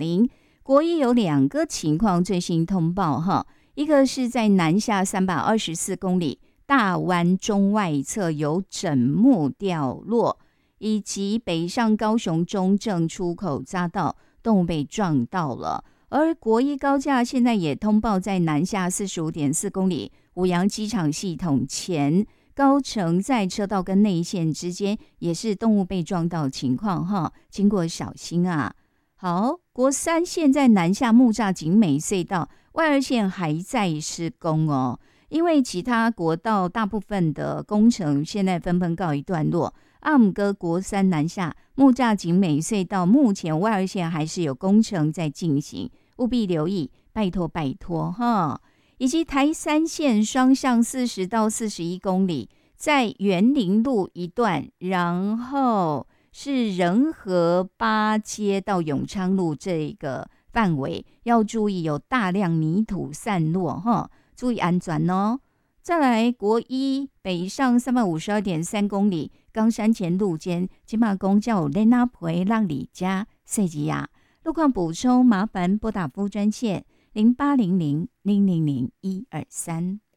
0。国一有2个情况最新通报哈，一个是在南下324公里大湾中外侧有枕木掉落，以及北上高雄中正出口匝道动物被撞到了。而国一高架现在也通报在南下45.4公里五杨机场系统前高乘载车道跟内线之间也是动物被撞到情况哈，经过小心啊。好，国三现在南下木栅景美隧道外二线还在施工哦，因为其他国道大部分的工程现在纷纷告一段落。阿姆哥国三南下木栅景美隧道目前外二线还是有工程在进行，务必留意，拜托拜托哈。以及台三线双向40到41公里，在园林路一段，然后是仁和八街到永昌路这个范围，要注意有大量泥土散落哈，注意安全哦。再来国一北上352.3公里，冈山前路间金马公叫雷纳培让里家塞吉亚。路况补充麻烦拨打服务专线0800000123。